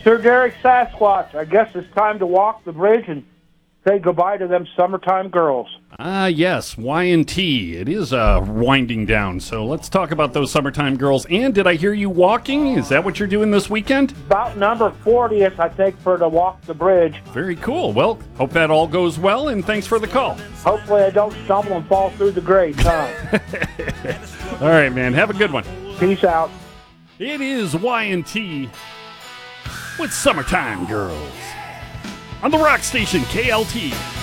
Sir Derek Sasquatch, I guess it's time to walk the bridge and say goodbye to them summertime girls. Yes, Y&T. It is winding down, so let's talk about those summertime girls. And did I hear you walking? Is that what you're doing this weekend? About number 40th, I think, for to walk the bridge. Very cool. Well, hope that all goes well, and thanks for the call. Hopefully I don't stumble and fall through the grate, huh? All right, man. Have a good one. Peace out. It is Y&T with Summertime Girls on the rock station KLT.